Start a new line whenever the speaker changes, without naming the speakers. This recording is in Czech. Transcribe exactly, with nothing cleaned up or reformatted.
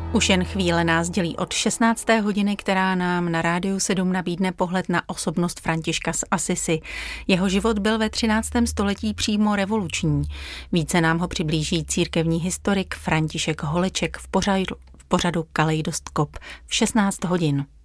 Už jen chvíle nás dělí od šestnácté hodiny, která nám na Rádiu sedm nabídne pohled na osobnost Františka z Assisi. Jeho život byl ve třináctém století přímo revoluční. Více nám ho přiblíží církevní historik František Holeček v pořadu, v pořadu Kaleidoskop v šestnáct hodin.